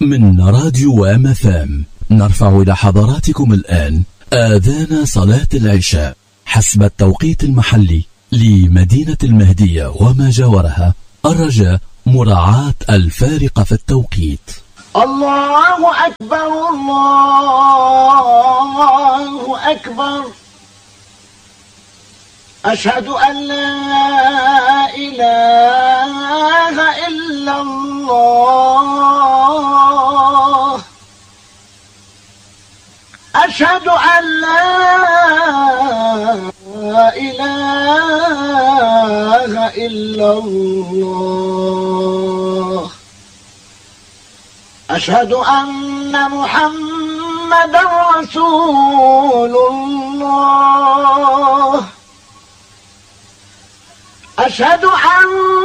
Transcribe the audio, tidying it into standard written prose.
من راديو MFM نرفع إلى حضراتكم الآن آذان صلاة العشاء حسب التوقيت المحلي لمدينة المهدية وما جاورها، الرجاء مراعاة الفارق في التوقيت. الله أكبر الله أكبر، أشهد أن لا إله إلا الله، أشهد أن لا إله إلا الله، أشهد أن محمدا رسول الله، أشهد أن